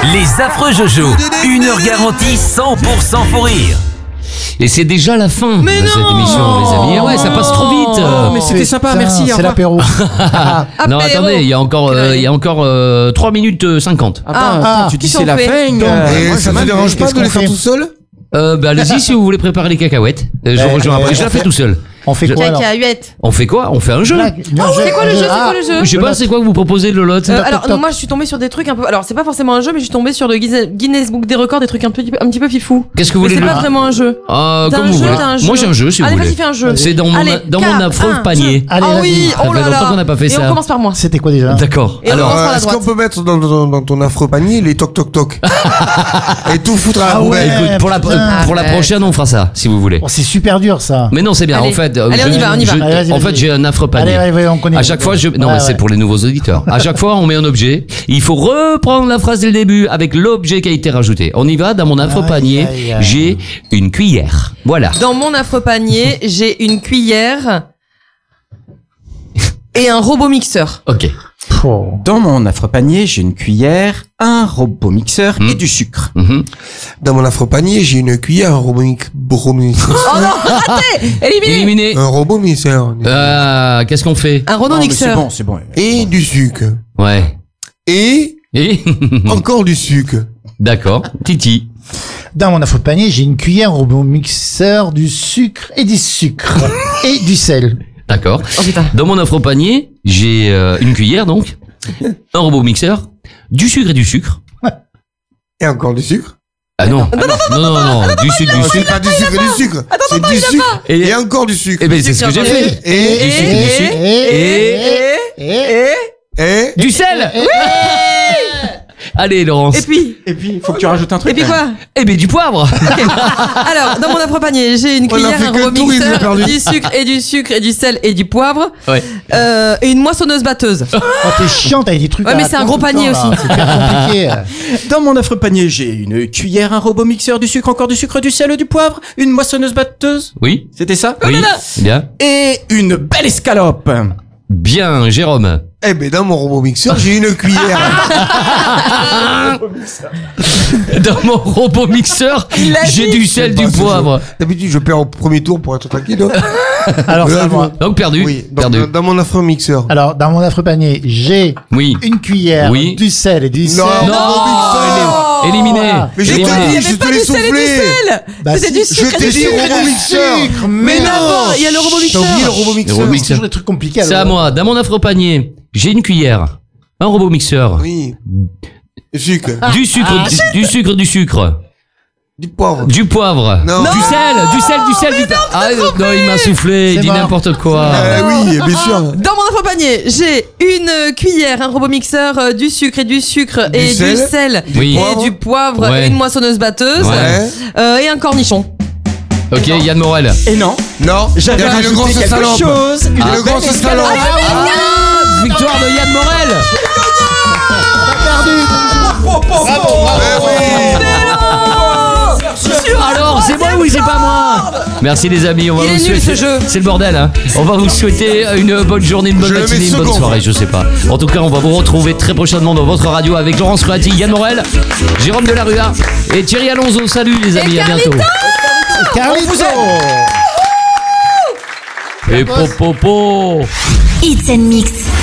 Les affreux Jojo. 1 heure garantie 100% fou rire. Et c'est déjà la fin de cette émission, les amis. Ouais, ça passe trop vite. Mais c'était sympa, merci. C'est l'apéro. Non, attendez, il y a encore 3 minutes 50. Attends, tu dis c'est la fin. Et ça ne te dérange pas de le faire tout seul? Allez-y si vous voulez préparer les cacahuètes. Je rejoins après. Je la fais tout seul. On fait quoi alors? On fait quoi? On fait un jeu. C'est quoi le jeu? Je sais pas, c'est quoi que vous proposez, Lolotte? Alors, non, moi je suis tombée sur des trucs un peu. Alors, c'est pas forcément un jeu, mais je suis tombée sur le Guinness Book des records, des trucs un petit peu fifou. Qu'est-ce que vous voulez? C'est pas vraiment un jeu. Comme vous voulez. Moi j'ai un jeu si vous voulez. voulez. Allez, vas-y, fais un jeu. C'est dans mon affreux panier. Allez, Ah oui, Ça oh fait là longtemps là. qu'on n'a pas fait Et ça. on commence par moi. C'était quoi déjà? D'accord. Et on Alors, commence par la Est-ce qu'on droite. peut mettre dans ton affreux panier les toc toc toc et tout foutre à la poubelle? écoute, pour la prochaine, on fera ça si vous voulez. Oh, c'est super dur ça. Mais non, c'est bien. Allez. En fait, Allez, on y va. Allez, vas-y, en fait, vas-y. j'ai un affreux panier. Allez, on connaît. À chaque fois, non, Ouais, mais c'est ouais. pour les nouveaux auditeurs. À chaque fois, on met un objet. Il faut reprendre la phrase dès le début avec l'objet qui a été rajouté. On y va. Dans mon affreux Aïe, panier, aïe, aïe. j'ai une cuillère. Voilà. Dans mon affreux panier, j'ai une cuillère et un robot mixeur. Ok. Oh. Dans mon affreux panier, j'ai une cuillère, un robot mixeur et du sucre. Mhm. Dans mon affreux panier, j'ai une cuillère, un robot mixeur. Oh non, raté! Éliminé! Éliminé. Un robot mixeur. Qu'est-ce qu'on fait? Un robot Non, mais mixeur. c'est bon. Et du sucre. Ouais. Et Et encore du sucre. d'accord. Titi. Dans mon affreux panier, j'ai une cuillère, un robot mixeur, du sucre et du sucre et du sel. D'accord. Oh putain. Dans mon offre au panier, j'ai une cuillère donc, un robot mixeur, du sucre et du sucre. Et encore du sucre. Ah non. Non, du sucre, du C'est sucre. pas du sucre et du sucre. C'est du sucre. Et encore du sucre. Eh ben c'est ce que j'ai fait. Et Du sucre, du sucre. Et du sel. Allez Laurence. Et puis, Faut que tu rajoutes un truc. et puis quoi? Eh ben du poivre. Alors, dans mon affreux panier, j'ai une On a cuillère, fait un que robot le tour, il nous a mixeur, perdu. du sucre et du sel et du poivre, Ouais. et une moissonneuse batteuse. Oh, t'es chiante avec des trucs. Ouais, à mais la c'est un con gros tout le panier temps, là. aussi. C'est très compliqué. Dans mon affreux panier, j'ai une cuillère, un robot mixeur, du sucre, encore du sucre, du sel, du poivre, une moissonneuse batteuse. Oui. C'était ça? Oui. Bien. Et une belle escalope. Bien, Jérôme. Eh ben dans mon robot mixeur, j'ai une cuillère. Dans mon robot mixeur, j'ai du sel, du poivre. D'habitude, je perds au premier tour pour être tranquille. Donc. Alors, c'est à moi. Donc perdu. Oui. Perdu. Dans mon affreux mixeur. Alors, dans mon affreux panier, j'ai Oui. une cuillère, Oui. du sel et du sel. Non. Non. Éliminé. Voilà. Mais je Éliminé. t'ai Il dit, y je avait te pas l'ai du sel et du soufflé. sel! Bah, C'était si, du Je sucre et t'ai du dit sucre. robot mixeur. Mais non, il y a le robot T'as mixeur. oublié le robot Le mixeur. robot C'est mixeur. toujours des trucs compliqués. C'est à alors. moi. Dans mon affreux panier, j'ai une cuillère, un robot mixeur, Oui. Du sucre. du sucre, du sucre, Du poivre. du poivre, Non. du sel. Ah non, il m'a soufflé, il C'est dit mort. n'importe quoi. Oui, bien sûr. Dans mon affreux panier, j'ai une cuillère, un robot mixeur, du sucre et du sel. sel Oui. et du poivre Ouais. et une moissonneuse batteuse Ouais. et un cornichon. Ok, Yann Morel. Et non, Non. j'avais Il y avait une rajouté grosse quelque salope. chose. Une Une belle grosse escalope. salope. Victoire de Yann Morel. Alors, c'est moi ou c'est pas moi? Merci les amis, on va Il est vous nul, souhaiter. ce jeu. C'est le bordel, hein. On va vous souhaiter une bonne journée, une bonne Je le matinée, mets une bonne second. soirée, je sais pas. En tout cas, on va vous retrouver très prochainement dans votre radio avec Laurence Croati, Yann Morel, Jérôme Delarue et Thierry Alonso. Salut les amis, à bientôt. Carlito. Et popopo. It's and Mix.